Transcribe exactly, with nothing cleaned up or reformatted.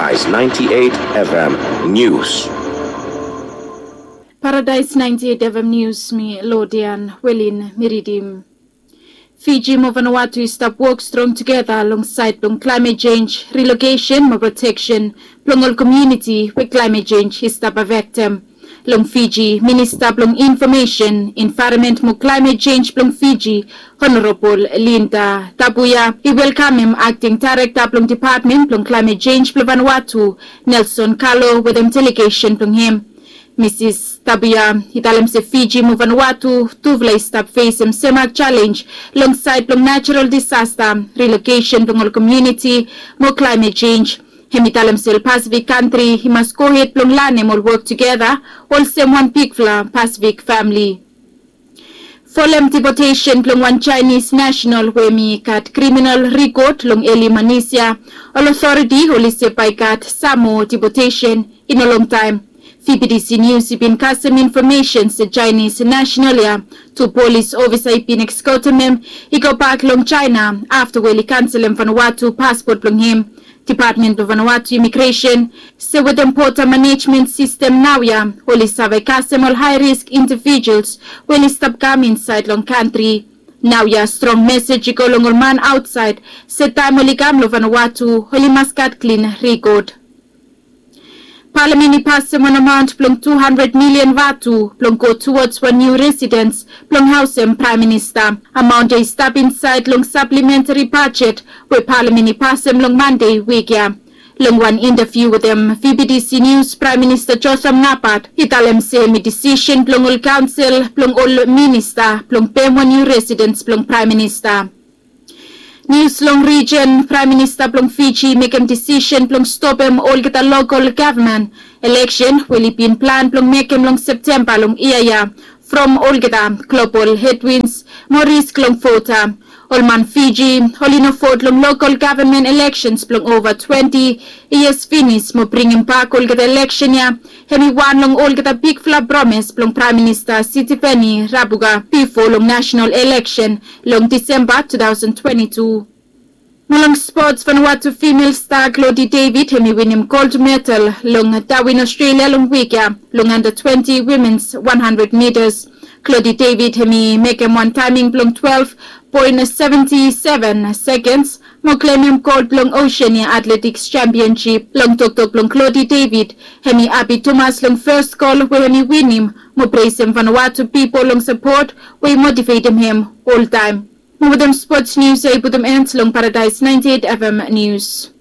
Paradise ninety-eight F M News. Paradise ninety-eight F M News, mi Lodian, Welin, Miridim. Fiji mo Vanuatu stop work strong together alongside long climate change, relocation, mo protection, plong all community with climate change is stop a victim. Long Fiji, Minister plong Information, Environment mo Climate Change plong Fiji, Honorable Linda Tabuya. I welcome him Acting Director plong Department plong Climate Change plong Vanuatu, Nelson Carlo with him delegation plong him. Missus Tabuya, italam se Fiji mo Vanuatu, tuvlay stop face him semak challenge, alongside plong natural disaster, relocation plong all community, mo climate change. Hemitalam sil Pacific country, he must go ahead plong lanem all work together, all same one pigfla Pacific family. Folem deportation plong one Chinese national we mi kat criminal record long Eli Manisia, all authority holy sepay kat samo deportation in a long time. V P D C News ipin custom information sa Chinese national ya to police officer ipin excotemem ikaw pak long China after weli cancel em Vanuatu passport plong him. Department of Vanuatu Immigration say with important management system now ya holy savay custom all high risk individuals when stop come inside long country. Now ya strong message ikaw long all man outside sa time holy kam lo Vanuatu holy maskat clean record. Parliament passed an amount plong two hundred million vatu plong go towards one new residence plong house and Prime Minister. Amount they step inside long supplementary budget where Parliament passed them long Monday week ya. Long one interview with them V B D C News Prime Minister Joseph Napat italem say mi decision plong all council plong all minister plong pay one new residence plong Prime Minister. News long region, Prime Minister plong Fiji make him decision plong stop him all kita local government election will it been planned plong make him long September long iya from all kita global headwinds more risk long fota. All man Fiji, all in a fort long local government elections plong over twenty years finish mo bring him back all kita election ya. Hemi one long all kita big flap promise plong Prime Minister Sitiveni Rabuga before long national election long December twenty twenty-two. Mulang sports Vanuatu female star Claudie David hemi win him gold medal long Darwin Australia long week ya long under twenty women's one hundred meters. Claudie David hemi make him one timing plong twelve point seven seven seconds mo claim him gold long Oceania Athletics Championship long tok tok long Claudie David hemi Abby Thomas long first call where hemi win him mo praise him Vanuatu people long support we motivate him him all time. Mo with them sports news ay putum ends long Paradise ninety-eight F M News.